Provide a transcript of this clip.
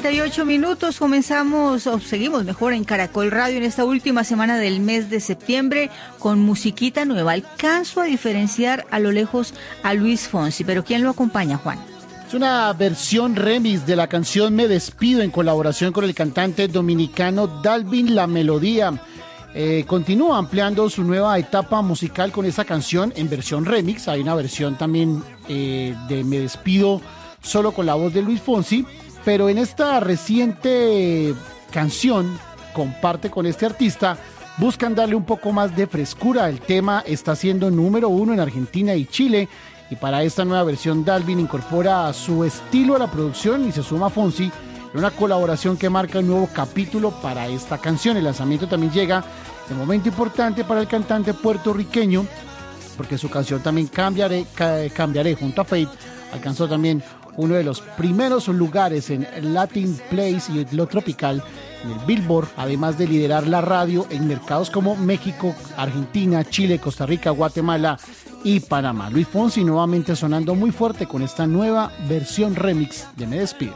7:38. Comenzamos, o seguimos mejor, en Caracol Radio en esta última semana del mes de septiembre con musiquita nueva. Alcanzo a diferenciar a lo lejos a Luis Fonsi, pero ¿quién lo acompaña, Juan? Es una versión remix de la canción Me Despido en colaboración con el cantante dominicano Dalvin La Melodía. Continúa ampliando su nueva etapa musical con esta canción en versión remix. Hay una versión también de Me Despido solo con la voz de Luis Fonsi, pero en esta reciente canción comparte con este artista, buscan darle un poco más de frescura. El tema está siendo número 1 en Argentina y Chile, y para esta nueva versión Dalvin incorpora su estilo a la producción y se suma a Fonsi en una colaboración que marca un nuevo capítulo para esta canción. El lanzamiento también llega en un momento importante para el cantante puertorriqueño, porque su canción también Cambiaré junto a Fate alcanzó también uno de los primeros lugares en Latin Place y lo tropical en el Billboard, además de liderar la radio en mercados como México, Argentina, Chile, Costa Rica, Guatemala y Panamá. Luis Fonsi nuevamente sonando muy fuerte con esta nueva versión remix de Me Despido.